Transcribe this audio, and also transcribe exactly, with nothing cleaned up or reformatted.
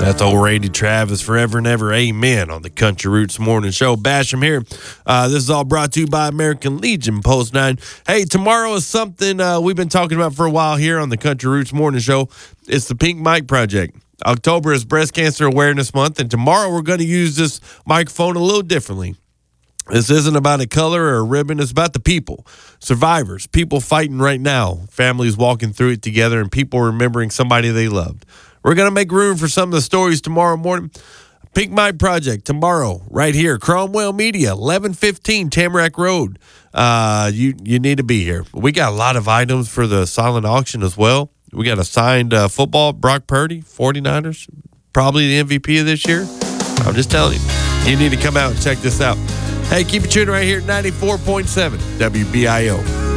That's old Randy Travis, forever and ever, amen, on the Country Roots Morning Show. Basham here. Uh, this is all brought to you by American Legion, Post nine. Hey, tomorrow is something uh, we've been talking about for a while here on the Country Roots Morning Show. It's the Pink Mic Project. October is Breast Cancer Awareness Month, and tomorrow we're going to use this microphone a little differently. This isn't about a color or a ribbon. It's about the people, survivors, people fighting right now, families walking through it together, and people remembering somebody they loved. We're going to make room for some of the stories tomorrow morning. Pink Mic Project tomorrow, right here. Cromwell Media, eleven fifteen Tamarack Road. Uh, you you need to be here. We got a lot of items for the silent auction as well. We got a signed uh, football, Brock Purdy, forty-niners, probably the M V P of this year. I'm just telling you, you need to come out and check this out. Hey, keep it tuned right here at ninety-four point seven W B I O.